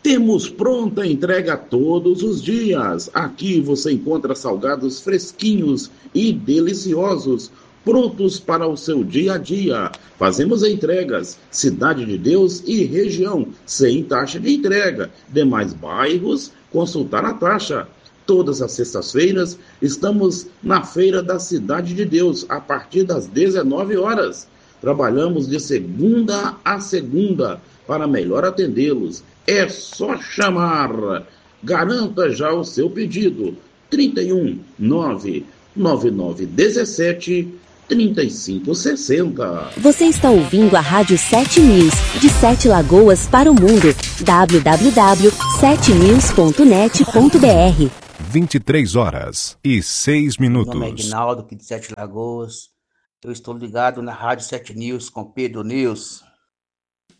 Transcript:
Temos pronta entrega todos os dias. Aqui você encontra salgados fresquinhos e deliciosos, prontos para o seu dia a dia. Fazemos entregas, Cidade de Deus e região, sem taxa de entrega. Demais bairros, consultar a taxa. Todas as sextas-feiras estamos na Feira da Cidade de Deus, a partir das 19 horas. Trabalhamos de segunda a segunda para melhor atendê-los. É só chamar. Garanta já o seu pedido. 31 99917 3560. Você está ouvindo a Rádio 7 News, de 7 Lagoas para o mundo. www.7news.net.br. 23h06. Meu nome é Ignaldo, aqui de 7 Lagoas. Eu estou ligado na Rádio 7 News com Pedro News.